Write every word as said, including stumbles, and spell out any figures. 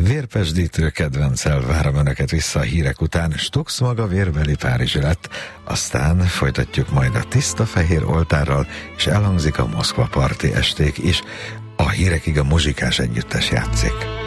Vérpesdítő kedvencel várom önöket vissza a hírek után. Stux maga vérbeli párizsi lett, aztán folytatjuk majd a Tiszta Fehér Oltárral, és elhangzik a Moszkva parti esték is. A hírekig a muzsikás együttes játszik.